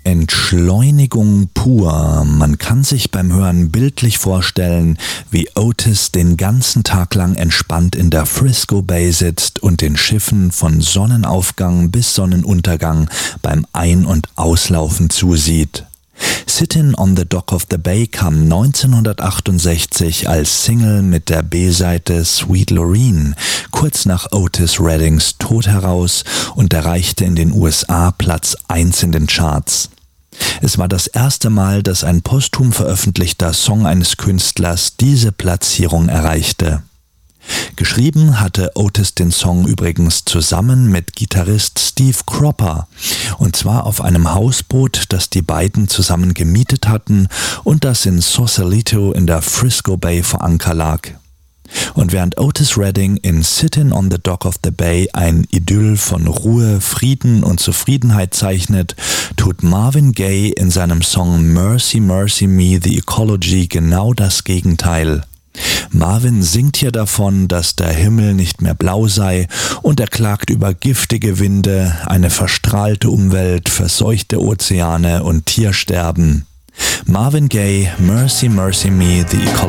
Entschleunigung pur. Man kann sich beim Hören bildlich vorstellen, wie Otis den ganzen Tag lang entspannt in der Frisco Bay sitzt und den Schiffen von Sonnenaufgang bis Sonnenuntergang beim Ein- und Auslaufen zusieht. Sittin' on the Dock of the Bay kam 1968 als Single mit der B-Seite Sweet Lorraine kurz nach Otis Reddings Tod heraus und erreichte in den USA Platz 1 in den Charts. Es war das erste Mal, dass ein posthum veröffentlichter Song eines Künstlers diese Platzierung erreichte. Geschrieben hatte Otis den Song übrigens zusammen mit Gitarrist Steve Cropper, und zwar auf einem Hausboot, das die beiden zusammen gemietet hatten und das in Sausalito in der Frisco Bay vor Anker lag. Und während Otis Redding in Sittin' on the Dock of the Bay ein Idyll von Ruhe, Frieden und Zufriedenheit zeichnet, tut Marvin Gaye in seinem Song Mercy Mercy Me The Ecology genau das Gegenteil. Marvin singt hier davon, dass der Himmel nicht mehr blau sei, und er klagt über giftige Winde, eine verstrahlte Umwelt, verseuchte Ozeane und Tiersterben. Marvin Gaye, Mercy Mercy Me The Ecology.